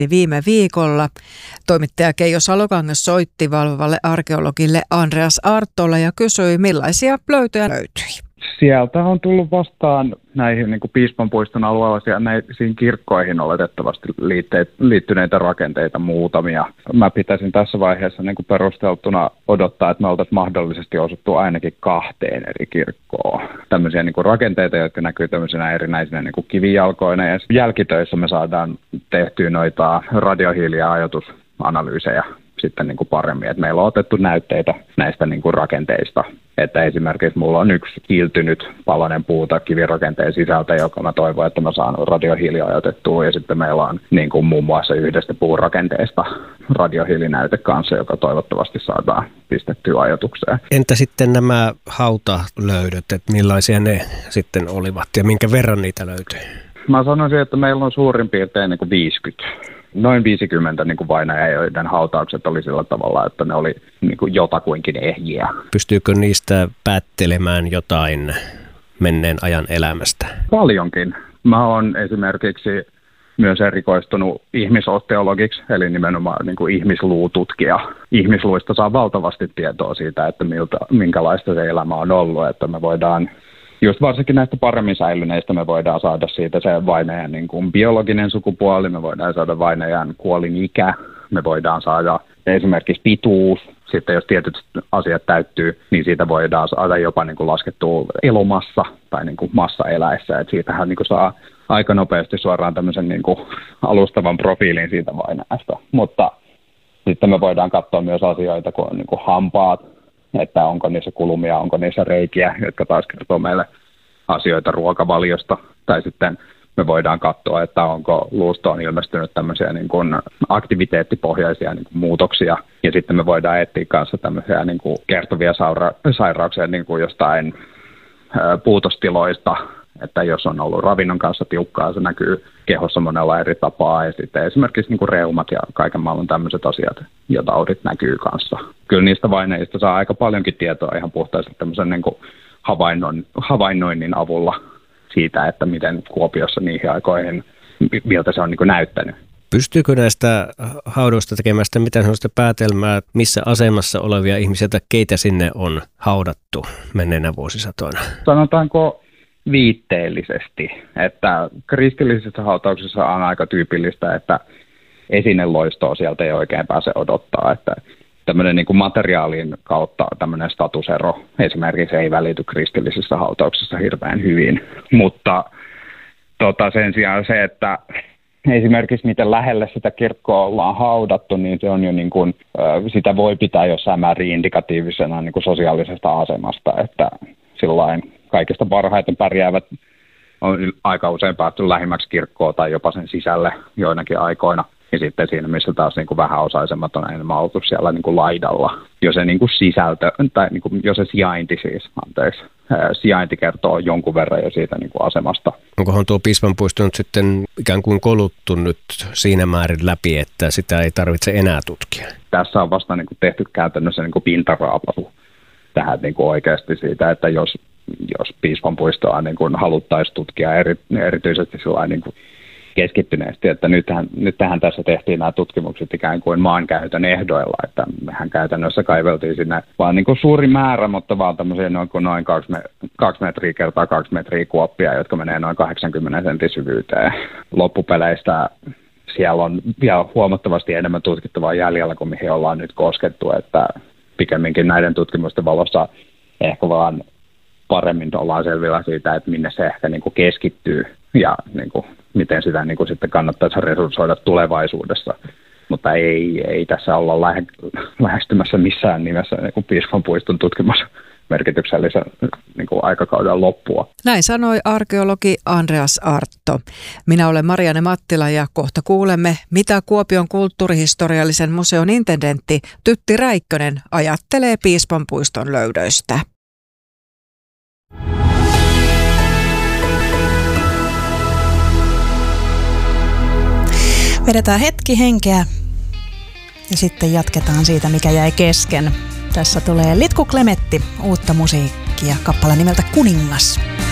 viime viikolla. Toimittaja Keijo Salokangas soitti valvovalle arkeologille Andreas Arttolle ja kysyi, millaisia löytöjä löytyi. Sieltä on tullut vastaan näihin niin kuin Piispanpuiston alueella näisiin kirkkoihin oletettavasti liittyneitä rakenteita muutamia. Mä pitäisin tässä vaiheessa niin kuin perusteltuna odottaa, että me oltaisiin mahdollisesti osuttu ainakin 2 eri kirkkoon. Tämmöisiä niin kuin rakenteita, jotka näkyy tämmöisenä erinäisinä niin kuin kivijalkoina. Ja jälkitöissä me saadaan tehtyä noita radiohiili- ja ajoitusanalyysejä sitten niin kuin paremmin. Et meillä on otettu näytteitä näistä niin kuin rakenteista. Että esimerkiksi mulla on yksi kiiltynyt palanen puuta kivirakenteen sisältä, joka mä toivon, että mä saan radiohiiliajoitettua. Ja sitten meillä on niin kuin muun muassa yhdestä puurakenteesta radiohiilinäyte kanssa, joka toivottavasti saadaan pistettyä ajoitukseen. Entä sitten nämä hautalöydöt, että millaisia ne sitten olivat ja minkä verran niitä löytyi? Mä sanoisin, että meillä on suurin piirtein niin kuin 50. Noin 50 niin kuin vainajia, joiden hautaukset oli sillä tavalla, että ne oli niin kuin jotakuinkin ehjiä. Pystyykö niistä päättelemään jotain menneen ajan elämästä? Paljonkin. Mä oon esimerkiksi myös erikoistunut ihmisosteologiksi, eli nimenomaan niin kuin ihmisluututkija. Ihmisluista saa valtavasti tietoa siitä, että minkälaista se elämä on ollut, että me voidaan just varsinkin näistä paremmin säilyneistä me voidaan saada siitä se vainajan niin kuin biologinen sukupuoli, me voidaan saada vainajan kuolinikä, me voidaan saada esimerkiksi pituus. Sitten jos tietyt asiat täyttyy, niin siitä voidaan saada jopa niin kuin laskettua elomassa tai niin kuin massa eläessä. Et siitähän niin kuin saa aika nopeasti suoraan tämmöisen niin kuin alustavan profiilin siitä vainajasta. Mutta sitten me voidaan katsoa myös asioita, kun on niin kuin hampaat, että onko niissä kulumia, onko niissä reikiä, jotka taas kertoo meille asioita ruokavaliosta. Tai sitten me voidaan katsoa, että onko luustoon ilmestynyt tämmöisiä niin kuin aktiviteettipohjaisia niin kuin muutoksia. Ja sitten me voidaan etsiä kanssa tämmöisiä niin kuin kertovia sairauksia niin kuin jostain puutostiloista. Että jos on ollut ravinnon kanssa tiukkaa, se näkyy kehossa monella eri tapaa. Ja sitten esimerkiksi niin kuin reumat ja kaiken maailman tämmöiset asiat ja taudit näkyy kanssa. Kyllä niistä vaineista saa aika paljonkin tietoa ihan puhtaasti tämmöisen niin kuin havainnoinnin avulla siitä, että miten Kuopiossa niihin aikoihin, miltä se on niin kuin näyttänyt. Pystyykö näistä haudoista tekemään sitä mitään sellaista päätelmää, missä asemassa olevia ihmisiä tai keitä sinne on haudattu menneenä vuosisatoina? Sanotaanko viitteellisesti, että kristillisissä hautauksissa on aika tyypillistä, että esineloistoa sieltä ei oikein pääse odottaa, että tämmöinen niin kuin materiaalin kautta tämmöinen statusero esimerkiksi ei välity kristillisissä hautauksissa hirveän hyvin, mutta sen sijaan se, että esimerkiksi miten lähelle sitä kirkkoa ollaan haudattu, niin se on jo niin kuin, sitä voi pitää jossain määrin indikatiivisena niin kuin sosiaalisesta asemasta, että sillain kaikista parhaiten pärjäävät on aika usein päästy lähimmäksi kirkkoa tai jopa sen sisälle joinakin aikoina. Ja sitten siinä, missä taas niin kuin vähäosaisemmat on enemmän oltu siellä niin kuin laidalla. Jo se niin kuin sisältö, tai niin kuin, jo se sijainti kertoo jonkun verran jo siitä niin kuin asemasta. Onkohan tuo Piispanpuisto nyt sitten ikään kuin koluttu nyt siinä määrin läpi, että sitä ei tarvitse enää tutkia? Tässä on vasta niin kuin tehty käytännössä niin kuin pintaraapatu tähän niin kuin oikeasti siitä, että jos Piispanpuistoa niin kuin haluttaisiin tutkia erityisesti sellainen niin kuin keskittyneesti, että nythän tässä tehtiin nämä tutkimukset ikään kuin maankäytön ehdoilla, että mehän käytännössä kaiveltiin sinne vaan niin kuin suuri määrä, mutta vaan tämmöisiä noin 2 metriä kertaa 2 metriä kuoppia, jotka menee noin 80 sentin syvyyteen. Loppupeleistä siellä on vielä huomattavasti enemmän tutkittavaa jäljellä kuin mihin ollaan nyt koskettu, että pikemminkin näiden tutkimusten valossa ehkä vaan paremmin ollaan selvillä siitä, että minne se ehkä niin kuin keskittyy ja niin kuin miten sitä niin kuin sitten kannattaisi resurssoida tulevaisuudessa. Mutta ei tässä olla lähestymässä missään nimessä niin kuin Piispanpuiston tutkimusmerkityksellisen niin kuin aikakauden loppua. Näin sanoi arkeologi Andreas Artto. Minä olen Marianne Mattila ja kohta kuulemme, mitä Kuopion kulttuurihistoriallisen museon intendentti Tytti Räikkönen ajattelee Piispanpuiston löydöistä. Vedetään hetki henkeä ja sitten jatketaan siitä, mikä jäi kesken. Tässä tulee Litku Klemetti, uutta musiikkia, kappale nimeltä Kuningas.